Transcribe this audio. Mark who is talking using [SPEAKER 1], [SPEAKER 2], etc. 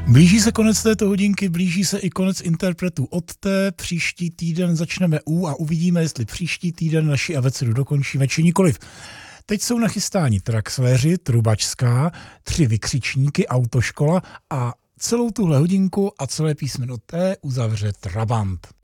[SPEAKER 1] Blíží se konec této hodinky, blíží se i konec interpretů od té. Příští týden začneme a uvidíme, jestli příští týden naši abecedu dokončíme, či nikoliv. Teď jsou nachystáni Traxléři, Trubačská, 3 vykřičníky, Autoškola a celou tuhle hodinku a celé písmeno T uzavře Trabant.